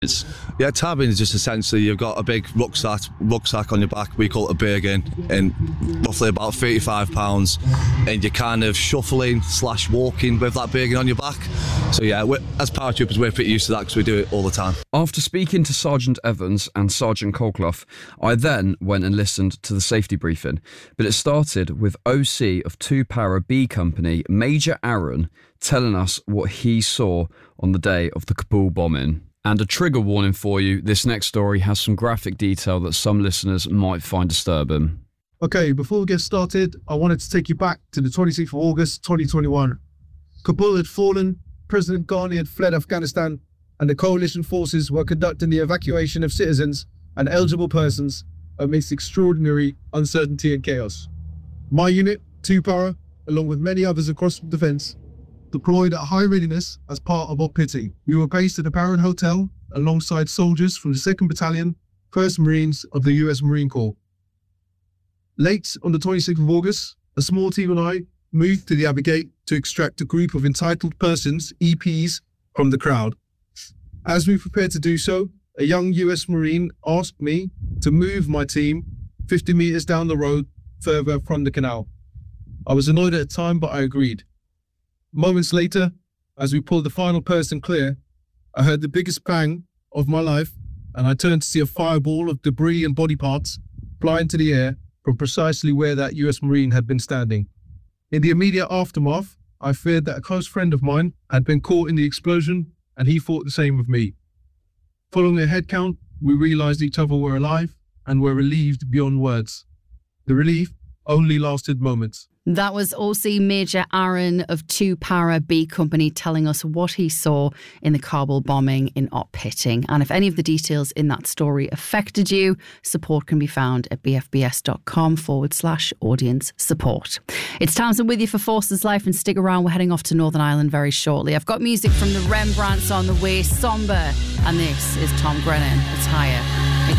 Yeah, tabbing is just essentially you've got a big rucksack on your back. We call it a Bergen, and roughly about £35, and you're kind of shuffling / walking with that Bergen on your back. So yeah, as paratroopers we're pretty used to that because we do it all the time. After speaking to Sergeant Evans and Sergeant Colclough, I then went and listened to the safety briefing, but it started with OC of 2 Para B Company, Major Aaron, telling us what he saw on the day of the Kabul bombing. And a trigger warning for you, this next story has some graphic detail that some listeners might find disturbing. Okay, before we get started, I wanted to take you back to the 26th of August 2021. Kabul had fallen, President Ghani had fled Afghanistan, and the coalition forces were conducting the evacuation of citizens and eligible persons amidst extraordinary uncertainty and chaos. My unit, 2 Para, along with many others across the defence, deployed at high readiness as part of Op Pity. We were based at the Baron Hotel alongside soldiers from the 2nd Battalion, 1st Marines of the US Marine Corps. Late on the 26th of August, a small team and I moved to the Abbey Gate to extract a group of entitled persons, EPs, from the crowd. As we prepared to do so, a young US Marine asked me to move my team 50 metres down the road further from the canal. I was annoyed at the time, but I agreed. Moments later, as we pulled the final person clear, I heard the biggest bang of my life, and I turned to see a fireball of debris and body parts fly into the air from precisely where that US Marine had been standing. In the immediate aftermath, I feared that a close friend of mine had been caught in the explosion, and he thought the same of me. Following a head count, we realised each other were alive and were relieved beyond words. The relief only lasted moments. That was OC Major Aaron of 2 Para B Company telling us what he saw in the Kabul bombing in Op Pitting. And if any of the details in that story affected you, support can be found at bfbs.com/audience support. It's Tamsin with you for Forces Life, and stick around, we're heading off to Northern Ireland very shortly. I've got music from the Rembrandts on the way, Somber, and this is Tom Grennan, Attire.